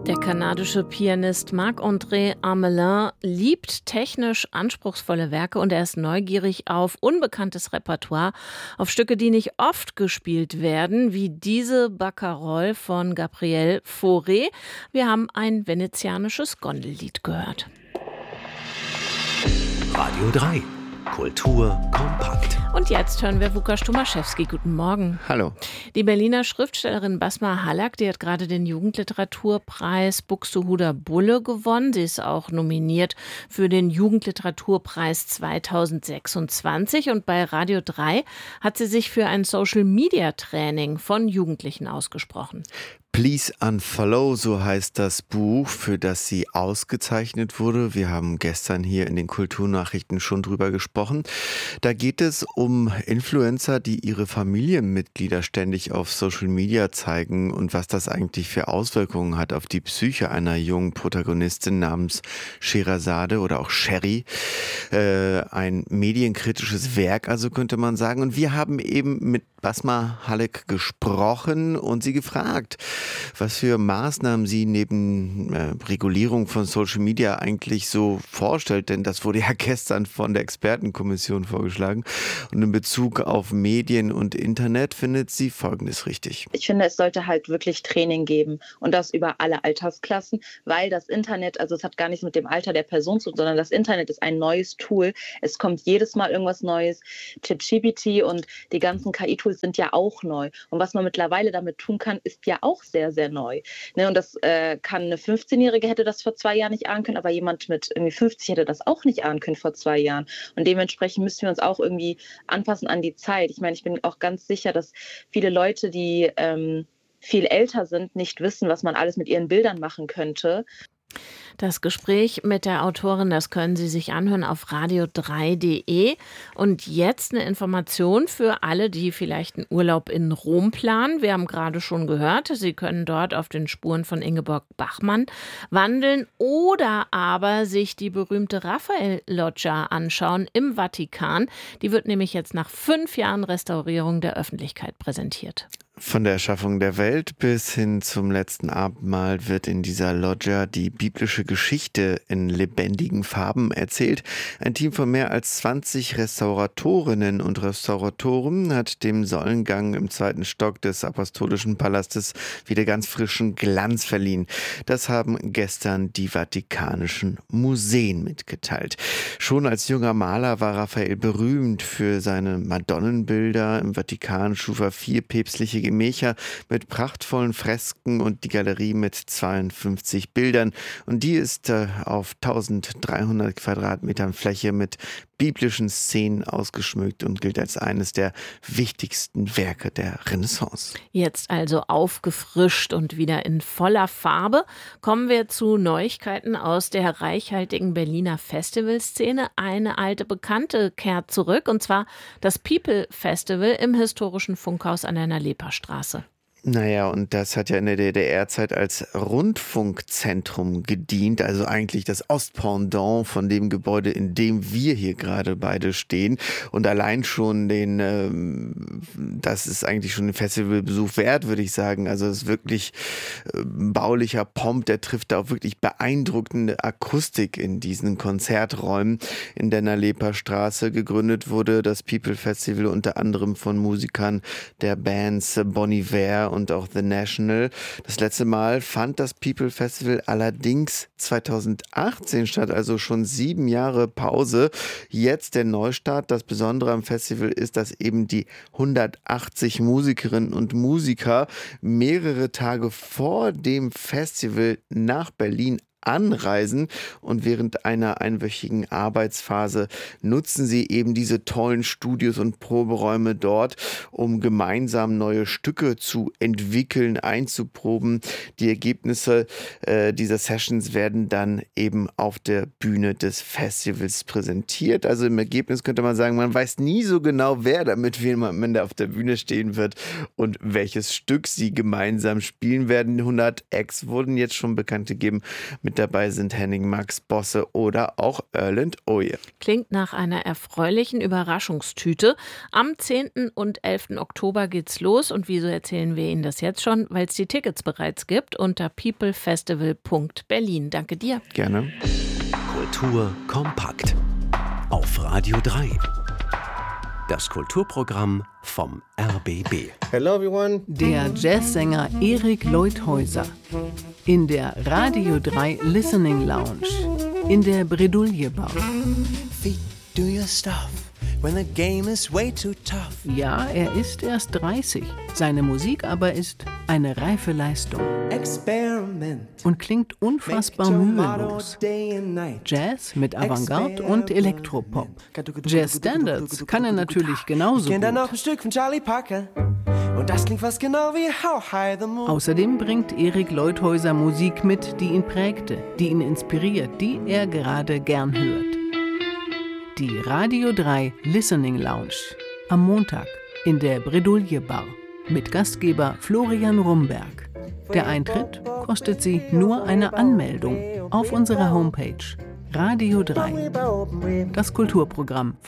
Der kanadische Pianist Marc-André Amelin liebt technisch anspruchsvolle Werke und er ist neugierig auf unbekanntes Repertoire, auf Stücke, die nicht oft gespielt werden, wie diese Barcarolle von Gabriel Fauré. Wir haben ein venezianisches Gondellied gehört. Radio 3. Kultur kompakt. Und jetzt hören wir Łukasz Tomaszewski. Guten Morgen. Hallo. Die Berliner Schriftstellerin Basma Hallak, die hat gerade den Jugendliteraturpreis Buxtehuder Bulle gewonnen. Sie ist auch nominiert für den Jugendliteraturpreis 2026. Und bei Radio 3 hat sie sich für ein Social-Media-Training von Jugendlichen ausgesprochen. Please Unfollow, so heißt das Buch, für das sie ausgezeichnet wurde. Wir haben gestern hier in den Kulturnachrichten schon drüber gesprochen. Da geht es um Influencer, die ihre Familienmitglieder ständig auf Social Media zeigen und was das eigentlich für Auswirkungen hat auf die Psyche einer jungen Protagonistin namens Scheherazade oder auch Sherry. Ein medienkritisches Werk, also könnte man sagen. Und wir haben eben mit Basma Hallak gesprochen und sie gefragt, was für Maßnahmen sie neben Regulierung von Social Media eigentlich so vorstellt. Denn das wurde ja gestern von der Expertenkommission vorgeschlagen. Und in Bezug auf Medien und Internet findet sie Folgendes richtig. Ich finde, es sollte halt wirklich Training geben und das über alle Altersklassen, weil das Internet, also es hat gar nichts mit dem Alter der Person zu tun, sondern das Internet ist ein neues Tool. Es kommt jedes Mal irgendwas Neues. ChatGPT und die ganzen KI-Tools sind ja auch neu. Und was man mittlerweile damit tun kann, ist ja auch sehr, sehr neu. Und das kann eine 15-Jährige hätte das vor 2 Jahren nicht ahnen können, aber jemand mit irgendwie 50 hätte das auch nicht ahnen können vor 2 Jahren. Und dementsprechend müssen wir uns auch irgendwie anpassen an die Zeit. Ich meine, ich bin auch ganz sicher, dass viele Leute, die viel älter sind, nicht wissen, was man alles mit ihren Bildern machen könnte. Das Gespräch mit der Autorin, das können Sie sich anhören auf radio3.de. Und jetzt eine Information für alle, die vielleicht einen Urlaub in Rom planen. Wir haben gerade schon gehört, Sie können dort auf den Spuren von Ingeborg Bachmann wandeln oder aber sich die berühmte Raphael-Loggia anschauen im Vatikan. Die wird nämlich jetzt nach 5 Jahren Restaurierung der Öffentlichkeit präsentiert. Von der Erschaffung der Welt bis hin zum letzten Abendmahl wird in dieser Loggia die biblische Geschichte in lebendigen Farben erzählt. Ein Team von mehr als 20 Restauratorinnen und Restauratoren hat dem Säulengang im 2. Stock des Apostolischen Palastes wieder ganz frischen Glanz verliehen. Das haben gestern die Vatikanischen Museen mitgeteilt. Schon als junger Maler war Raphael berühmt für seine Madonnenbilder. Im Vatikan schuf er 4 päpstliche Gemächer mit prachtvollen Fresken und die Galerie mit 52 Bildern. Und die ist auf 1300 Quadratmetern Fläche mit biblischen Szenen ausgeschmückt und gilt als eines der wichtigsten Werke der Renaissance. Jetzt also aufgefrischt und wieder in voller Farbe kommen wir zu Neuigkeiten aus der reichhaltigen Berliner Festivalszene. Eine alte Bekannte kehrt zurück, und zwar das People Festival im historischen Funkhaus an der Nalepa-Straße. Naja, und das hat ja in der DDR-Zeit als Rundfunkzentrum gedient, also eigentlich das Ostpendant von dem Gebäude, in dem wir hier gerade beide stehen. Und allein schon das ist eigentlich schon ein Festivalbesuch wert, würde ich sagen. Also es ist wirklich baulicher Pomp, der trifft da auch wirklich beeindruckende Akustik in diesen Konzerträumen in der Nalepa-Straße. Gegründet wurde das People Festival unter anderem von Musikern der Bands Bon Iver und auch The National. Das letzte Mal fand das People Festival allerdings 2018 statt, also schon 7 Jahre Pause. Jetzt der Neustart. Das Besondere am Festival ist, dass eben die 180 Musikerinnen und Musiker mehrere Tage vor dem Festival nach Berlin anreisen und während einer einwöchigen Arbeitsphase nutzen sie eben diese tollen Studios und Proberäume dort, um gemeinsam neue Stücke zu entwickeln, einzuproben. Die Ergebnisse dieser Sessions werden dann eben auf der Bühne des Festivals präsentiert. Also im Ergebnis könnte man sagen, man weiß nie so genau, wer da mit wem am Ende auf der Bühne stehen wird und welches Stück sie gemeinsam spielen werden. 100 Acts wurden jetzt schon bekannt gegeben, Mit dabei sind Henning Max, Bosse oder auch Erland Oye. Klingt nach einer erfreulichen Überraschungstüte. Am 10. und 11. Oktober geht's los. Und wieso erzählen wir Ihnen das jetzt schon? Weil es die Tickets bereits gibt unter peoplefestival.berlin. Danke dir. Gerne. Kultur kompakt. Auf Radio 3. Das Kulturprogramm vom RBB. Hello everyone. Der Jazzsänger Erik Leuthäuser in der Radio 3 Listening Lounge in der Bredouille Bar. Feet, do your stuff when the game is way too tough. Ja, er ist erst 30. Seine Musik aber ist eine reife Leistung Experiment. und klingt unfassbar mühelos. Jazz mit Avantgarde und Elektropop. Jazz-Standards kann er natürlich genauso Kennt dann noch gut. ein Stück von Charlie Parker. Und das klingt fast genau wie How High the Moon. Außerdem bringt Erik Leuthäuser Musik mit, die ihn prägte, die ihn inspiriert, die er gerade gern hört. Die Radio 3 Listening Lounge am Montag in der Bredouille Bar mit Gastgeber Florian Rumberg. Der Eintritt kostet Sie nur eine Anmeldung auf unserer Homepage Radio 3. Das Kulturprogramm